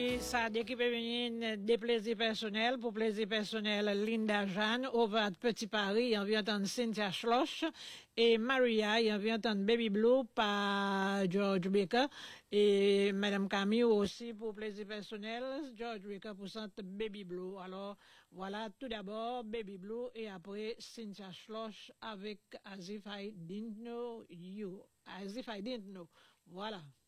Et ça d'équipe féminine des plaisirs personnels. Pour plaisir personnel, Linda Jeanne, Over Petit Paris, on vient entendre Cynthia Schloss, et Maria, on vient entendre Baby Blue par George Baker, et Madame Camille aussi pour plaisir personnel, George Baker pour centre Baby Blue. Alors, voilà, tout d'abord Baby Blue, et après Cynthia Schloss avec As If I Didn't Know You. As If I Didn't Know. Voilà.